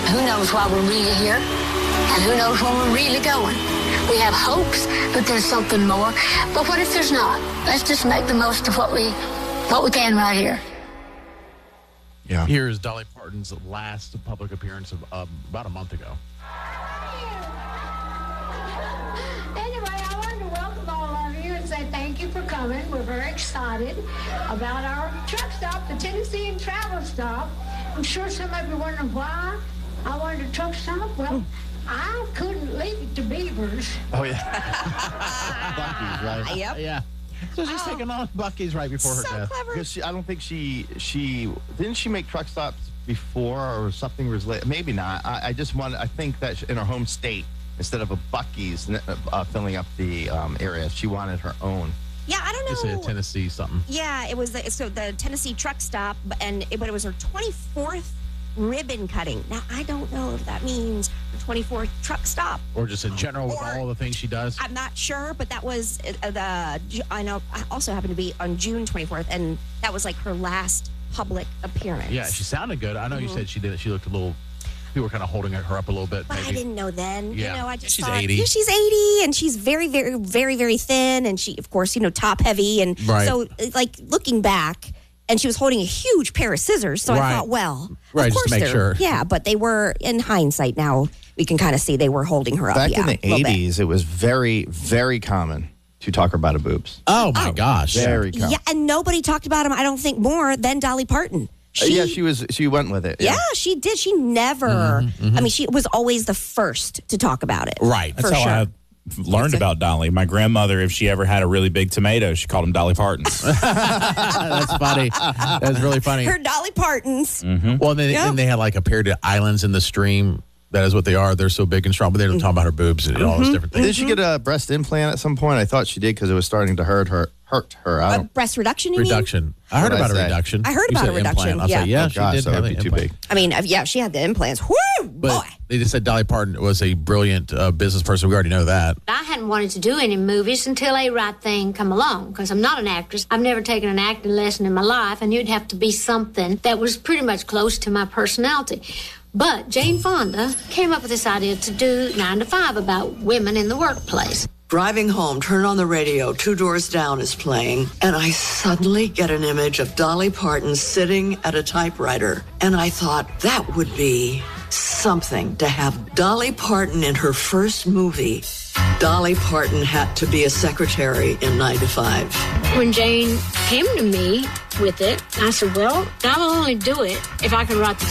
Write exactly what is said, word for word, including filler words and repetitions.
Who knows why we're really here? And who knows where we're really going? We have hopes that there's something more. But what if there's not? Let's just make the most of what we, what we can right here. Yeah. Here's Dolly Parton's last public appearance of um, about a month ago. Anyway, I wanted to welcome all of you and say thank you for coming. We're very excited about our truck stop, the Tennessee and Travel Stop. I'm sure some of you are wondering why I wanted a truck stop. Well, I couldn't leave it to Beavers. Oh, yeah. Buc-ee's, right? Yep. Yeah. So she's Oh. taking on Buc-ee's right before her So death. clever. Because she, I don't think she, she, didn't she make truck stops before or something was late? Maybe not. I, I just wanted, I think that in her home state, instead of a Buc-ee's uh, filling up the um, area, she wanted her own. Yeah, I don't It's know. a Tennessee something. Yeah, it was the, so the Tennessee truck stop, and it, but it was her twenty-fourth ribbon cutting. Now, I don't know if that means her twenty-fourth truck stop. Or just in general with Or- all the things she does. I'm not sure, but that was uh, the, I know, I also happened to be on June twenty-fourth, and that was like her last public appearance. Yeah, she sounded good. I know you said she did it. She looked a little, people were kind of holding her up a little bit. But maybe. I didn't know then. Yeah. You know, I just She's thought, eighty. Yeah, she's eighty, and she's very, very, very, very thin, and she, of course, you know, top heavy, and Right. so like looking back, and she was holding a huge pair of scissors. So I Right. thought, well, Right, of just to course make they're- sure. Yeah, but they were in hindsight now. We can kind of see they were holding her up. Back yeah, in the a little bit. eighties, it was very, very common to talk about her boobs. Oh, my gosh. Very common. Yeah, and nobody talked about him. I don't think more than Dolly Parton. Uh, yeah, she was. She went with it. Yeah, she did. She never. Mm-hmm, I mean, she was always the first to talk about it. Right. For That's how sure. I learned about Dolly. My grandmother, if she ever had a really big tomato, she called him Dolly Parton. That's funny. That's really funny. Her Dolly Partons. Well, and then, Yeah. then they had like a pair of islands in the stream. That is what they are. They're so big and strong, but they don't talk about her boobs and all Mm-hmm. those different things. Did she get a breast implant at some point? I thought she did because it was starting to hurt her. Hurt her. I Uh, don't. breast reduction, you mean? Reduction. I heard What'd I about a say? reduction. I heard You about said a reduction, implant. I yeah. said, yeah, Oh, she gosh, did that have would an be too implant. big. I mean, uh, yeah, she had the implants. Woo, But boy. they just said Dolly Parton was a brilliant uh, business person. We already know that. I hadn't wanted to do any movies until A Right Thing come along, because I'm not an actress. I've never taken an acting lesson in my life, and you'd have to be something that was pretty much close to my personality. But Jane Fonda came up with this idea to do nine to five about women in the workplace. Driving home, turn on the radio, Two Doors Down is playing, and I suddenly get an image of Dolly Parton sitting at a typewriter. And I thought that would be something to have Dolly Parton in her first movie. Dolly Parton had to be a secretary in nine to five. When Jane came to me with it, I said, well, I'll only do it if I can write the